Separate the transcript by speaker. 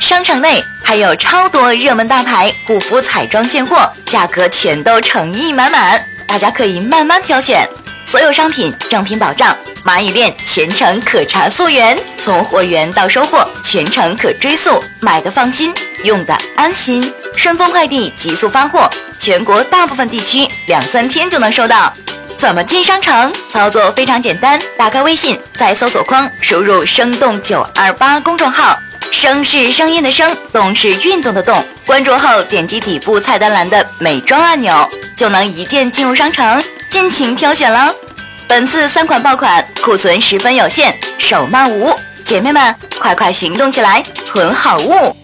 Speaker 1: 商场内还有超多热门大牌护肤彩妆现货，价格全都诚意满满，大家可以慢慢挑选。所有商品正品保障，蚂蚁链全程可查溯源，从货源到收货全程可追溯，买的放心，用的安心。顺丰快递急速发货，全国大部分地区2-3天就能收到。怎么进商城？操作非常简单，打开微信，在搜索框输入生动928公众号，声是声音的声，动是运动的动，关注后点击底部菜单栏的美妆按钮，就能一键进入商城，尽情挑选了。本次3款爆款库存十分有限，手慢无，姐妹们快快行动起来，囤好物。